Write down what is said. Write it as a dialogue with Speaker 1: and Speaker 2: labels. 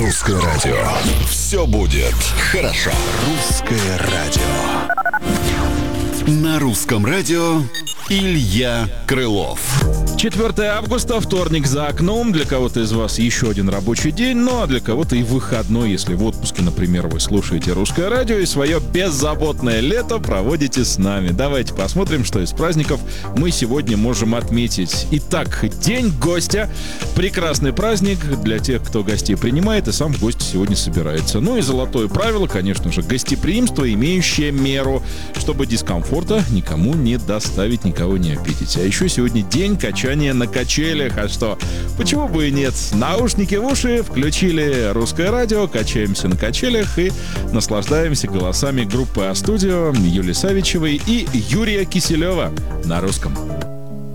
Speaker 1: Русское радио. Все будет хорошо. Русское радио. На русском радио Илья Крылов.
Speaker 2: 4 августа, вторник за окном. Для кого-то из вас еще один рабочий день, ну а для кого-то и выходной, если в отпуске, например, вы слушаете Русское радио и свое беззаботное лето проводите с нами. Давайте посмотрим, что из праздников мы сегодня можем отметить. Итак, День гостя. Прекрасный праздник для тех, кто гостей принимает, и сам гость сегодня собирается. Ну и золотое правило, конечно же, гостеприимство, имеющее меру, чтобы дискомфорта никому не доставить, никого не обидеть. А еще сегодня день качания на качелях. А что? Почему бы и нет? Наушники в уши, включили Русское радио, качаемся на качелях и наслаждаемся голосами группы А-студио Юлии Савичевой и Юрия Киселева на русском.